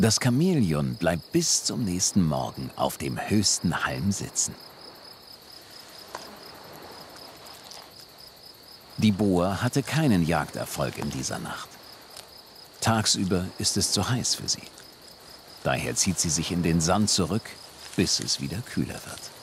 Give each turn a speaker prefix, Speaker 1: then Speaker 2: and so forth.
Speaker 1: Das Chamäleon bleibt bis zum nächsten Morgen auf dem höchsten Halm sitzen. Die Boa hatte keinen Jagderfolg in dieser Nacht. Tagsüber ist es zu heiß für sie. Daher zieht sie sich in den Sand zurück, bis es wieder kühler wird.